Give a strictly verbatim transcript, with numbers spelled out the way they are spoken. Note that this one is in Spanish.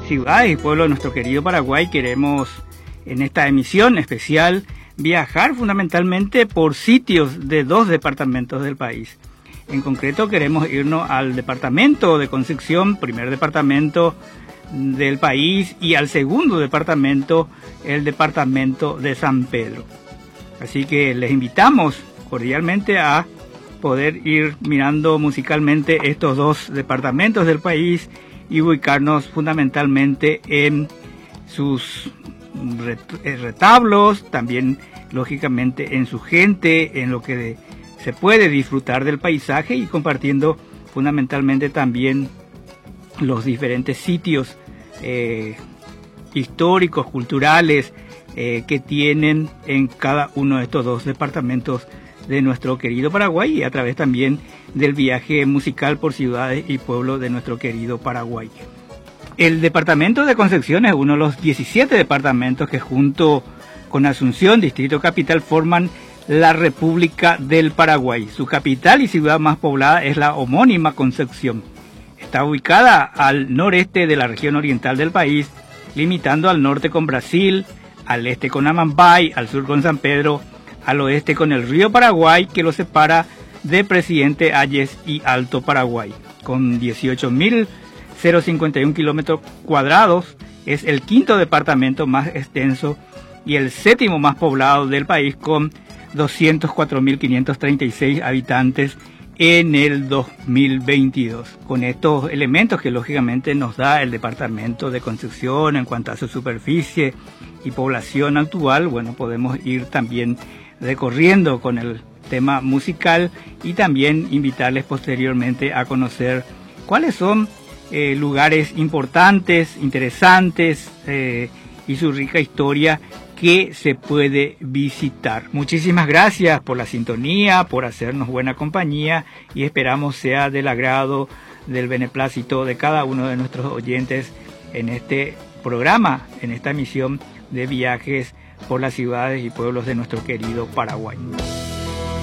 ciudades y pueblos de nuestro querido Paraguay, queremos en esta emisión especial viajar fundamentalmente por sitios de dos departamentos del país. En concreto queremos irnos al departamento de Concepción, primer departamento del país, y al segundo departamento, el departamento de San Pedro. Así que les invitamos cordialmente a poder ir mirando musicalmente estos dos departamentos del país y ubicarnos fundamentalmente en sus retablos, también lógicamente en su gente, en lo que se puede disfrutar del paisaje y compartiendo fundamentalmente también los diferentes sitios eh, históricos, culturales eh, que tienen en cada uno de estos dos departamentos de nuestro querido Paraguay, y a través también del viaje musical por ciudades y pueblos de nuestro querido Paraguay. El departamento de Concepción es uno de los diecisiete departamentos que junto con Asunción, Distrito Capital, forman la República del Paraguay. Su capital y ciudad más poblada es la homónima Concepción. Está ubicada al noreste de la región oriental del país, limitando al norte con Brasil, al este con Amambay, al sur con San Pedro, al oeste con el río Paraguay, que lo separa de Presidente Hayes y Alto Paraguay. Con dieciocho mil cincuenta y uno kilómetros cuadrados, es el quinto departamento más extenso y el séptimo más poblado del país, con doscientos cuatro mil quinientos treinta y seis habitantes en el dos mil veintidós. Con estos elementos que lógicamente nos da el departamento de Concepción en cuanto a su superficie y población actual, bueno, podemos ir también recorriendo con el tema musical y también invitarles posteriormente a conocer cuáles son eh, lugares importantes, interesantes eh, y su rica historia que se puede visitar. Muchísimas gracias por la sintonía, por hacernos buena compañía, y esperamos sea del agrado, del beneplácito de cada uno de nuestros oyentes en este programa, en esta emisión de viajes por las ciudades y pueblos de nuestro querido Paraguay.